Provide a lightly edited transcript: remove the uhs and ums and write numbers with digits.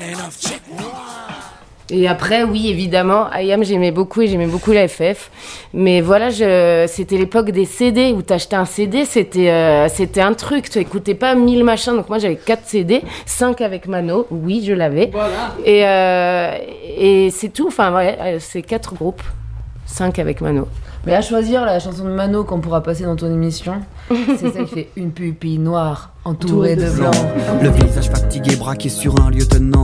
Et après, oui, évidemment, IAM, j'aimais beaucoup la FF. Mais voilà, c'était l'époque des CD, où t'achetais un CD, c'était un truc. Tu écoutais pas 1000 machins. Donc moi, j'avais 4 CD, 5 avec Mano. Oui, je l'avais. Voilà. Et c'est tout. Enfin, ouais, c'est 4 groupes. 5 avec Mano. Mais à choisir la chanson de Mano qu'on pourra passer dans ton émission, c'est celle qui fait une pupille noire entourée de blanc. Le visage fatigué braqué sur un lieutenant.